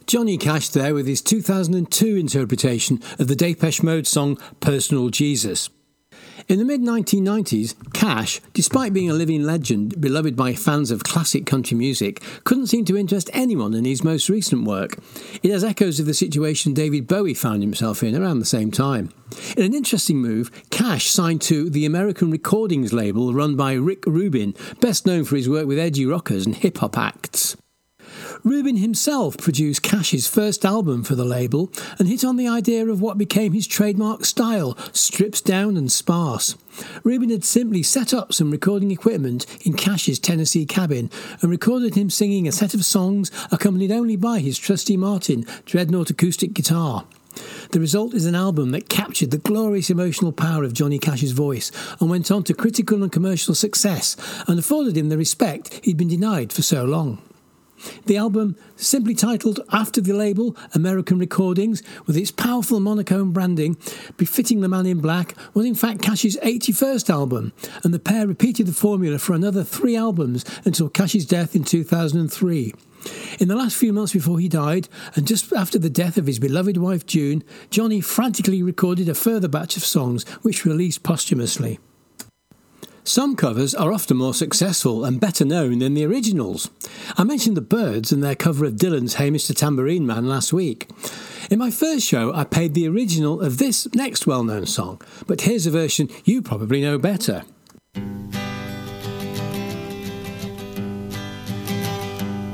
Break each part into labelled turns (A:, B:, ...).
A: Johnny Cash there with his 2002 interpretation of the Depeche Mode song Personal Jesus. In the mid-1990s, Cash, despite being a living legend beloved by fans of classic country music, couldn't seem to interest anyone in his most recent work. It has echoes of the situation David Bowie found himself in around the same time. In an interesting move, Cash signed to the American Recordings label run by Rick Rubin, best known for his work with edgy rockers and hip-hop acts. Rubin himself produced Cash's first album for the label and hit on the idea of what became his trademark style, stripped down and sparse. Rubin had simply set up some recording equipment in Cash's Tennessee cabin and recorded him singing a set of songs accompanied only by his trusty Martin Dreadnought acoustic guitar. The result is an album that captured the glorious emotional power of Johnny Cash's voice and went on to critical and commercial success and afforded him the respect he'd been denied for so long. The album, simply titled after the label American Recordings, with its powerful monochrome branding befitting the Man in Black, was in fact Cash's 81st album, and the pair repeated the formula for another 3 albums until Cash's death in 2003. In the last few months before he died, and just after the death of his beloved wife June, Johnny frantically recorded a further batch of songs which released posthumously. Some covers are often more successful and better known than the originals. I mentioned the Byrds and their cover of Dylan's Hey Mr. Tambourine Man last week. In my first show, I played the original of this next well-known song, but here's a version you probably know better.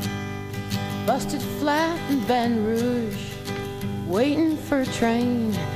B: Busted flat in Baton Rouge, waiting for a train.